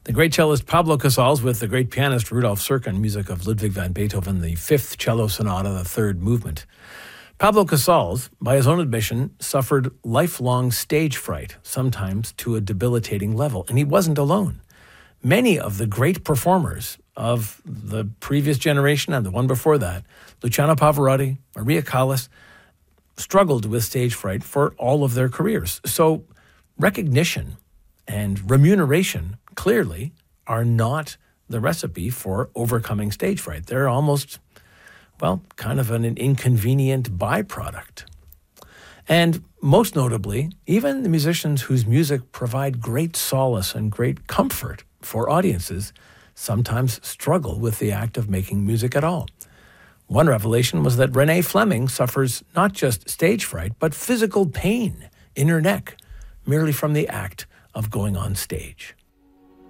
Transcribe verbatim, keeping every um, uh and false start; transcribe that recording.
The great cellist Pablo Casals with the great pianist Rudolf Serkin, music of Ludwig van Beethoven, the Fifth Cello Sonata, the third movement. Pablo Casals, by his own admission, suffered lifelong stage fright, sometimes to a debilitating level, and he wasn't alone. Many of the great performers of the previous generation and the one before that, Luciano Pavarotti, Maria Callas, struggled with stage fright for all of their careers. So recognition and remuneration clearly are not the recipe for overcoming stage fright. They're almost, well, kind of an inconvenient byproduct. And most notably, even the musicians whose music provide great solace and great comfort for audiences sometimes struggle with the act of making music at all. One revelation was that Renee Fleming suffers not just stage fright, but physical pain in her neck, merely from the act of going on stage.